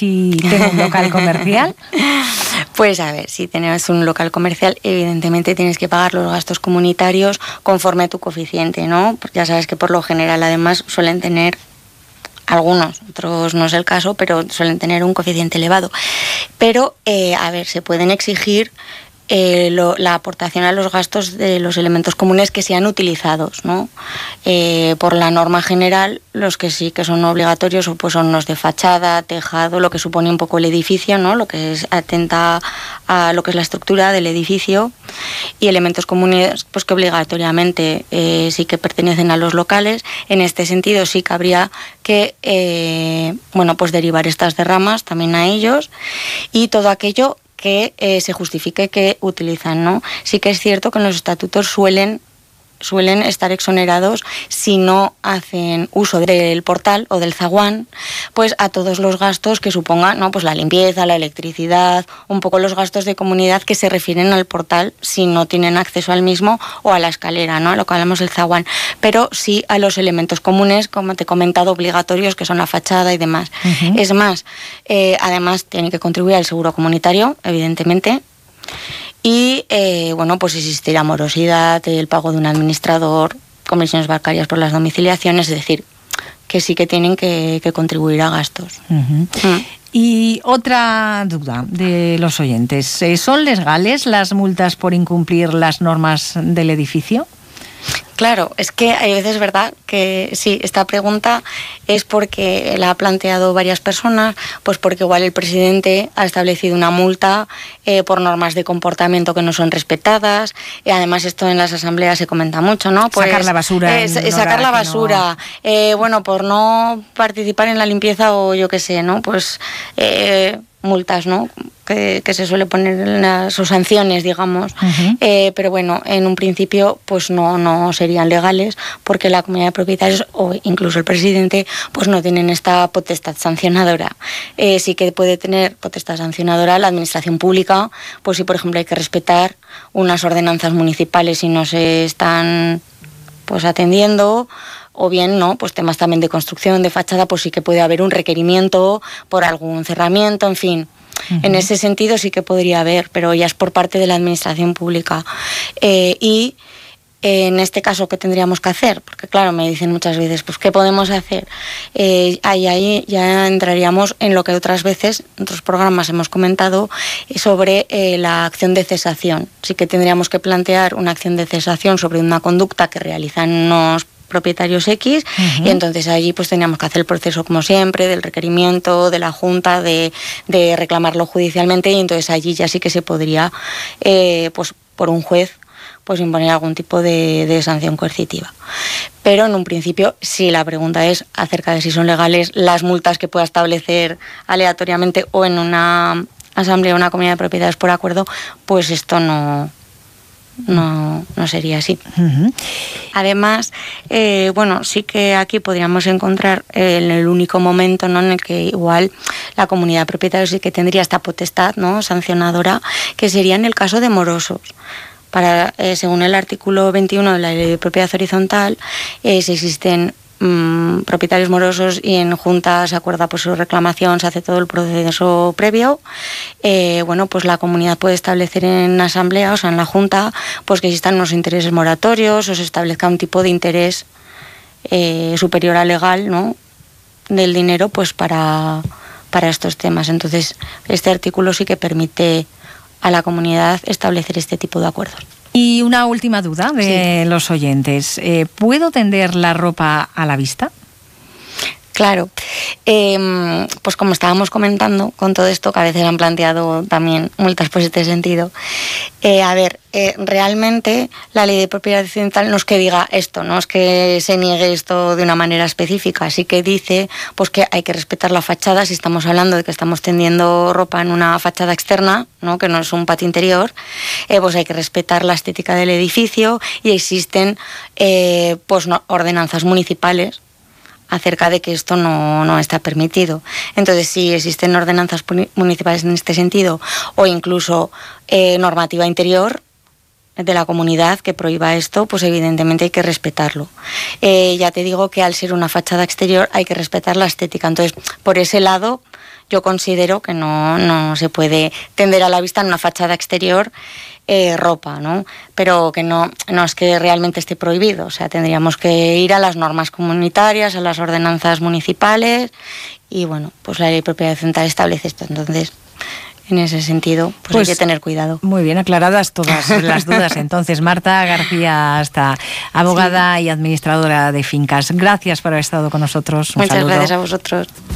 si tengo un local comercial? Pues a ver, si tienes un local comercial, evidentemente tienes que pagar los gastos comunitarios conforme a tu coeficiente, ¿no? Porque ya sabes que por lo general además suelen tener algunos, otros no es el caso, pero suelen tener un coeficiente elevado. Pero, a ver, se pueden exigir la aportación a los gastos de los elementos comunes que sean utilizados, ¿no? Por la norma general, los que sí que son obligatorios pues son los de fachada, tejado, lo que supone un poco el edificio, ¿no? Lo que es atenta a lo que es la estructura del edificio, y elementos comunes pues que obligatoriamente sí que pertenecen a los locales. En este sentido sí que habría que pues derivar estas derramas también a ellos, y todo aquello que se justifique que utilizan, ¿no? Sí que es cierto que en los estatutos suelen estar exonerados si no hacen uso del portal o del zaguán, pues a todos los gastos que supongan, ¿no? Pues la limpieza, la electricidad, un poco los gastos de comunidad que se refieren al portal si no tienen acceso al mismo, o a la escalera, ¿no? A lo que hablamos del zaguán, pero sí a los elementos comunes, como te he comentado, obligatorios, que son la fachada y demás. Uh-huh. Es más, además tiene que contribuir al seguro comunitario, evidentemente. Y, pues existirá morosidad, el pago de un administrador, comisiones bancarias por las domiciliaciones, es decir, que sí que tienen que contribuir a gastos. Uh-huh. Y otra duda de los oyentes, ¿son legales las multas por incumplir las normas del edificio? Claro, es que hay veces, ¿verdad?, que sí, esta pregunta es porque la ha planteado varias personas, pues porque igual el presidente ha establecido una multa por normas de comportamiento que no son respetadas, y además esto en las asambleas se comenta mucho, ¿no? Pues sacar la basura. Sacar la basura, no... por no participar en la limpieza o yo qué sé, ¿no? Pues multas, ¿no?, que se suele poner en las sanciones, digamos. Uh-huh. Pero bueno, en un principio pues no serían legales, porque la comunidad de propietarios o incluso el presidente pues no tienen esta potestad sancionadora. Sí que puede tener potestad sancionadora la administración pública, pues si por ejemplo hay que respetar unas ordenanzas municipales y no se están pues atendiendo, o bien no, pues temas también de construcción, de fachada, pues sí que puede haber un requerimiento por algún cerramiento, en fin. Uh-huh. En ese sentido sí que podría haber, pero ya es por parte de la administración pública. Y en este caso, ¿qué tendríamos que hacer? Porque claro, me dicen muchas veces, pues ¿qué podemos hacer? Ahí ya entraríamos en lo que otras veces, en otros programas hemos comentado, sobre la acción de cesación. Sí que tendríamos que plantear una acción de cesación sobre una conducta que realizan unos propietarios X, uh-huh. Y entonces allí pues teníamos que hacer el proceso como siempre, del requerimiento, de la Junta, de reclamarlo judicialmente, y entonces allí ya sí que se podría, pues por un juez, pues imponer algún tipo de sanción coercitiva. Pero en un principio, si la pregunta es acerca de si son legales las multas que pueda establecer aleatoriamente o en una asamblea o una comunidad de propietarios por acuerdo, pues esto no sería así. Uh-huh. Además, sí que aquí podríamos encontrar en el único momento, ¿no?, en el que igual la comunidad de propietarios sí que tendría esta potestad, ¿no?, sancionadora, que sería en el caso de morosos. Según el artículo 21 de la Ley de Propiedad Horizontal, si existen propietarios morosos y en junta se acuerda pues su reclamación, se hace todo el proceso previo, pues la comunidad puede establecer en asamblea, o sea en la junta, pues que existan unos intereses moratorios o se establezca un tipo de interés superior al legal, ¿no?, del dinero, pues para estos temas. Entonces este artículo sí que permite a la comunidad establecer este tipo de acuerdos. Y una última duda de los oyentes. ¿Puedo tender la ropa a la vista? Claro. Pues como estábamos comentando con todo esto, que a veces han planteado también multas por este sentido, realmente la Ley de Propiedad Horizontal no es que diga esto, no es que se niegue esto de una manera específica, sí que dice pues que hay que respetar la fachada. Si estamos hablando de que estamos tendiendo ropa en una fachada externa, ¿no?, que no es un patio interior, pues hay que respetar la estética del edificio, y existen ordenanzas municipales acerca de que esto no está permitido. Entonces, si existen ordenanzas municipales en este sentido, o incluso normativa interior de la comunidad que prohíba esto, pues evidentemente hay que respetarlo. Ya te digo que al ser una fachada exterior hay que respetar la estética. Entonces, por ese lado, yo considero que no se puede tender a la vista en una fachada exterior ropa, ¿no? Pero que no es que realmente esté prohibido, o sea, tendríamos que ir a las normas comunitarias, a las ordenanzas municipales y bueno, pues la ley de propiedad horizontal establece esto, entonces en ese sentido pues hay que tener cuidado. Muy bien aclaradas todas las dudas. Entonces, Marta García, hasta abogada y administradora de fincas. Gracias por haber estado con nosotros. Muchas gracias a vosotros.